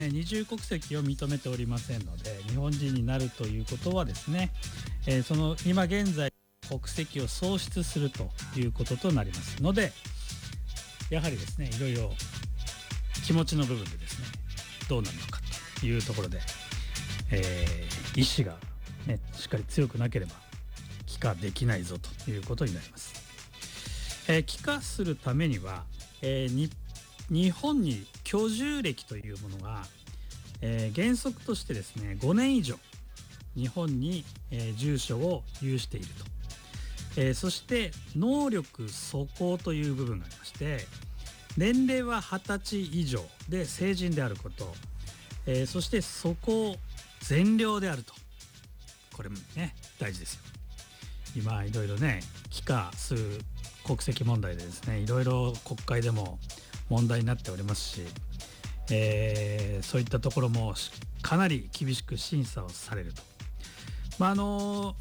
二重国籍を認めておりませんので、日本人になるということはですね、その今現在国籍を喪失するということとなりますので、やはりですね、いろいろ気持ちの部分でですね、どうなるのかというところで、意志が、ね、しっかり強くなければ帰化できないぞということになります。帰化するためには、日本に居住歴というものが、原則としてですね5年以上日本に、住所を有していると、そして能力素行という部分がありまして、年齢は20歳以上で成人であること、そして素行善良であると、これもね大事ですよ。今いろいろね帰化する国籍問題でですね、いろいろ国会でも問題になっておりますし、そういったところもかなり厳しく審査をされると。我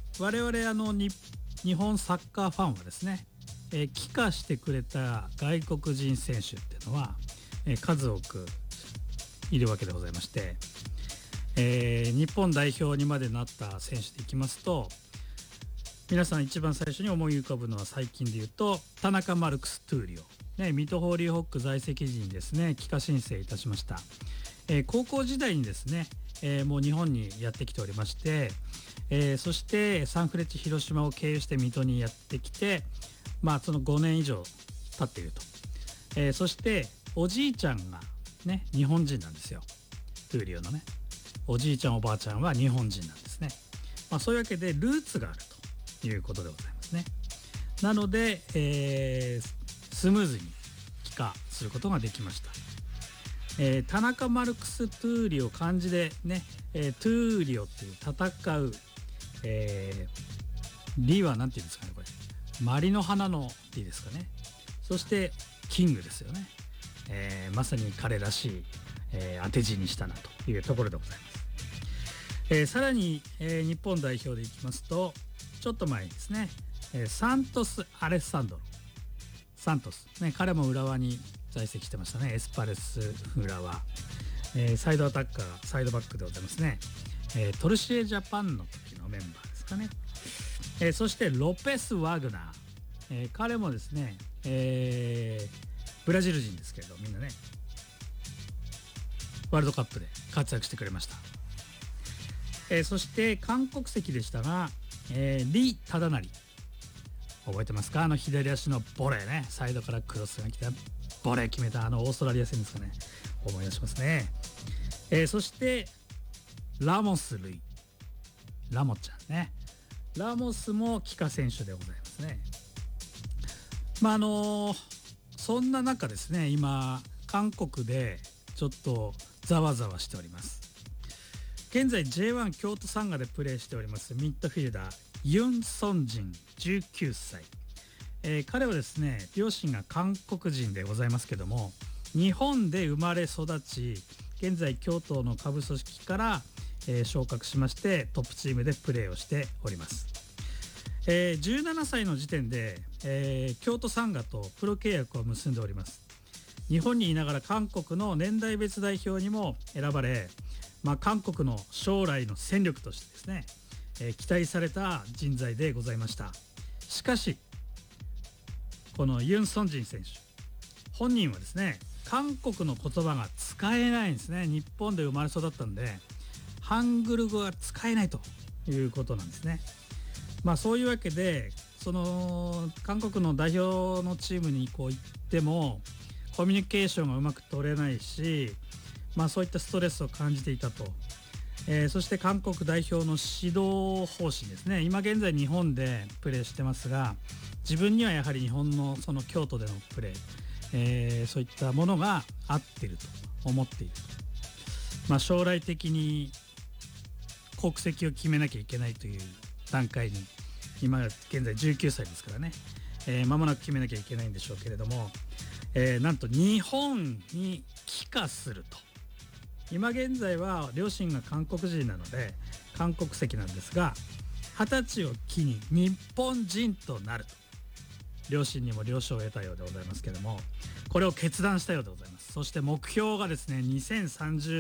々日本サッカーファンはですね、帰化してくれた外国人選手っていうのは、数多くいるわけでございまして、日本代表にまでなった選手でいきますと、皆さん一番最初に思い浮かぶのは最近で言うと田中マルクス・トゥーリオ、水戸ホーリーホック在籍時にですね帰化申請いたしました。高校時代にですね、もう日本にやってきておりまして、そしてサンフレッチェ広島を経由して水戸にやってきて、その5年以上経っていると。そしておじいちゃんがね日本人なんですよ。トゥーリオのねおじいちゃんおばあちゃんは日本人なんですね。そういうわけでルーツがあるということでございますね。なので、スムーズに帰化することができました。田中マルクス・トゥーリオ、漢字でね、トゥーリオっていう戦う、リはなんていうんですかね、これマリの花のリですかね。そしてキングですよね。まさに彼らしい、当て字にしたなというところでございます。さらに、日本代表でいきますと、ちょっと前にですね、サントス・アレッサンドロサントス、ね、彼も浦和に在籍してましたね。エスパルス浦和、サイドアタッカーサイドバックでございますね。トルシエジャパンの時のメンバーですかね。そしてロペス・ワグナー、彼もですね、ブラジル人ですけれど、みんなねワールドカップで活躍してくれました。そして韓国籍でしたが、李忠成、覚えてますか？左足のボレーね、サイドからクロスが来たボレー決めたオーストラリア戦ですかね。思い出しますね。そしてラモス・ルイ、ラモちゃんね。ラモスも帰化選手でございますね。そんな中ですね、今韓国でちょっとざわざわしております。現在 J1 京都サンガでプレーしておりますミッドフィルダーユン・ソンジン19歳、彼はですね両親が韓国人でございますけども、日本で生まれ育ち、現在京都の下部組織から、昇格しましてトップチームでプレーをしております。17歳の時点で、京都サンガとプロ契約を結んでおります。日本にいながら韓国の年代別代表にも選ばれ、韓国の将来の戦力としてですね、期待された人材でございました。しかしこのユン・ソンジン選手本人はですね、韓国の言葉が使えないんですね。日本で生まれ育ったんでハングル語が使えないということなんですね。そういうわけで、その韓国の代表のチームに行ってもコミュニケーションがうまく取れないし、そういったストレスを感じていたと。そして韓国代表の指導方針ですね、今現在日本でプレーしてますが、自分にはやはり日本のその京都でのプレー、そういったものが合っていると思っていると。将来的に国籍を決めなきゃいけないという段階に今現在19歳ですからね、間もなく決めなきゃいけないんでしょうけれども、なんと日本に帰化すると。今現在は両親が韓国人なので韓国籍なんですが、20歳を機に日本人となると両親にも了承を得たようでございますけれども、これを決断したようでございます。 そして目標がですね2030